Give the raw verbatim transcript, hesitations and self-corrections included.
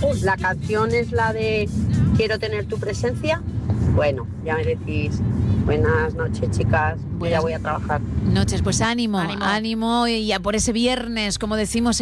la canción es la de Quiero tener tu presencia. Bueno, ya me decís. Buenas noches, chicas. Buenas. Ya voy a trabajar. Noches, pues ánimo, ánimo, Ánimo. ánimo y a por ese viernes, como decimos